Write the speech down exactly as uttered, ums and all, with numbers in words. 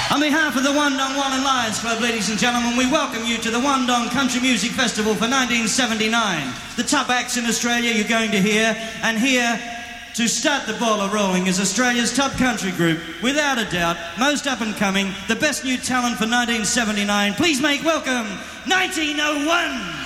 On behalf of the Wandong Wallen Lions Club, ladies and gentlemen, we welcome you to the Wandong Country Music Festival for nineteen seventy-nine. The top acts in Australia you're going to hear, and here to start the ball rolling is Australia's top country group, without a doubt, most up and coming, the best new talent for nineteen seventy-nine. Please make welcome nineteen oh one.